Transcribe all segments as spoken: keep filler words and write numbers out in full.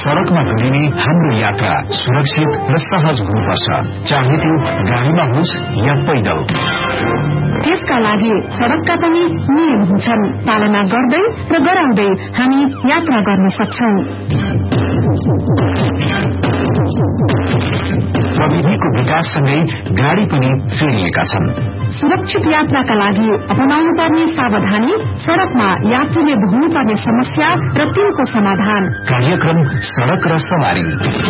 सड़कमा गरिने हाम्रो यात्रा सुरक्षित र सहज हुनुपर्छ, चाहे त्यो गाडीमा होस् या पैदल। त्यसका लागि सड़कका पनि नियम हुन्छन्, पालना गर्दै र गराउँदै हामी यात्रा गर्न सक्छौं। प्रविधिको विकाससँगै गाड़ी पनि फेरिएका छन्। सुरक्षित यात्राका लागि अपनाउनु पर्ने सावधानी, सड़कमा यात्रीले भोग्नुपर्ने समस्या र तिनको समाधान। कार्यक्रम सड़क र सवारी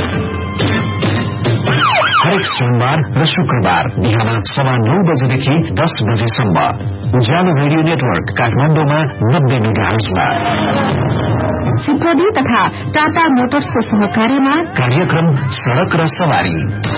हरेक सोमबार र शुक्रबार बिहान सवा नौ बजेदेखि दस बजेसम्म उज्यालो रेडियो नेटवर्क काठमाडौँमा नब्बे मेगाहर्जमा। सिप्रदी तथा टाटा मोटर्सको सहकार्यमा कार्यक्रम सड़क र सवारी।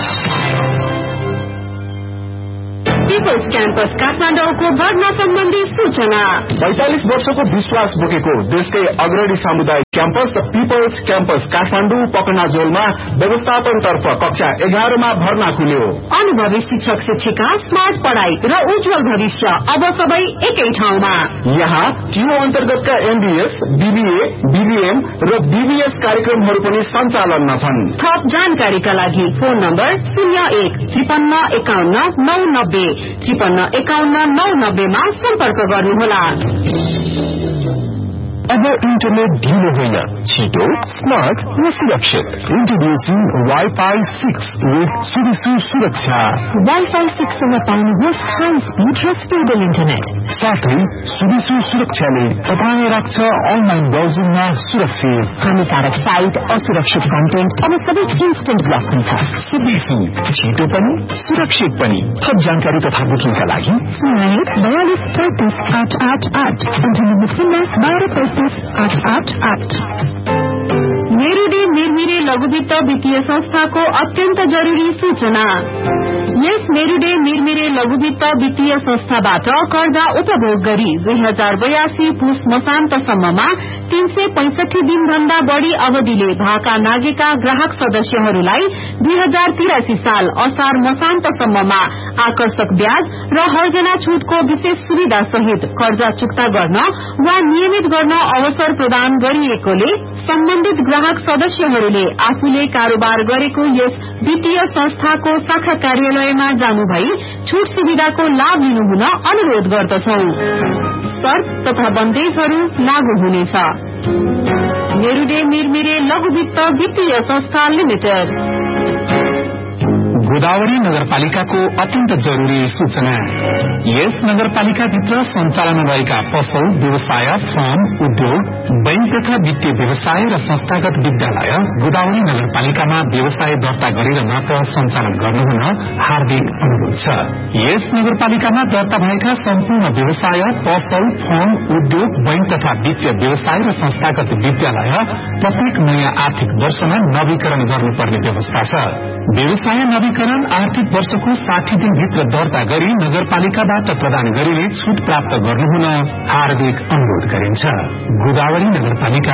पीपल्स क्याम्पस काठमाडौँको भर्ना सम्बन्धी सूचना। पैंतालिस वर्षको विश्वास बोकेको देशकै अग्रणी सामुदायिक क्याम्पस पीपल्स क्याम्पस काठमाडौँ पकनाजोलमा व्यवस्थापन तर्फ कक्षा एघारमा भर्ना खुल्यो। अनुभवी शिक्षक शिक्षिका, स्मार्ट पढ़ाई र उज्जवल भविष्य अब सबै एकै ठाउँमा। यहाँ टिओ अन्तर्गतका एमबीएस, बीबीए, बीबीएम र बीबीएस कार्यक्रमहरू पनि सञ्चालनमा छन्। थप जानकारीका लागि फोन नम्बर शून्य एक त्रिपन्न एकाउन्न नौ नब्बे त्रिपन्न एकाउन्न नौ नब्बेमा सम्पर्क गर्नुहोला। अब इन्टरनेट ढिलो होइन, छिटो, स्मार्ट र सुरक्षित। इन्ट्रोड्युसिङ वाइफाई सिक्स विथ सुविसु सुरक्षा। वाइफाई सिक्ससँग पाउनुहोस् हाई स्पिड र स्टेबल इन्टरनेट। साथै सुविसु सुरक्षाले तपाईँ राख्छ अनलाइन ब्राउजिङमा सुरक्षित। हानिकारक साइट, असुरक्षित कन्टेन्ट अब सबै इन्स्टेन्ट ब्लक हुन्छ। सुविसु छिटो पनि सुरक्षित पनि। थप जानकारी तथा बुकिङका लागि शून्य एक बयालिस पैंतिस आठ आठ आठ अन्ठानब्बे शून्य बाह्र पैंतिस आठ आठ आठ। मेरुडे मिरमिरे लघुवित्त वित्तीय संस्थाको अत्यन्त जरूरी सूचना। यस मेरुडे मिरमिरे लघुवित्त वित्तीय संस्थाबाट कर्जा उपभोग गरी दुई हजार बयासी पुष मसान्तसम्ममा तीन सय पैंसठी दिन भन्दा बढ़ी अवधिले भाका नागेका ग्राहक सदस्यहरूलाई दुई हजार तिरासी साल असार मसान्तसम्ममा आकर्षक ब्याज र हर्जना छूटको विशेष सुविधा सहित कर्जा चुक्ता गर्न वा नियमित गर्न अवसर प्रदान गरिएकोले सम्बन्धित ग्राहक सदस्यहरूले आफूले कारोबार गरेको यस वित्तीय संस्थाको शाखा कार्यालयमा जानु भई छूट सुविधाको लाभ लिनुहुन अनुरोध गर्दछौ। शर्त तथा बन्देजहरू लागू हुनेछ। मेरुडे मिरमिरे लघुवित्त वित्तीय संस्था लिमिटेड। गोदावरी नगरपालिकाको अत्यन्त जरूरी सूचना। यस नगरपालिकाभित्र सञ्चालन रहेका पसल, व्यवसाय, फर्म, उद्योग, बैंक तथा वित्तीय व्यवसाय र संस्थागत विद्यालय गोदावरी नगरपालिकामा व्यवसाय दर्ता गरेर मात्र सञ्चालन गर्नुहुन हार्दिक अनुरोध छ। यस नगरपालिकामा दर्ता भएका सम्पूर्ण व्यवसाय, पसल, फर्म, उद्योग, बैंक तथा वित्तीय व्यवसाय र संस्थागत विद्यालय प्रत्येक नयाँ आर्थिक वर्षमा नवीकरण गर्नुपर्ने व्यवस्था छ। व्यवसाय नवीकरण आर्थिक वर्षको साठी दिनभित्र दर्ता गरी नगरपालिकाबाट प्रदान गरिने छूट प्राप्त गर्नुहुन हार्दिक अनुरोध गरिन्छ। गोदावरी नगरपालिका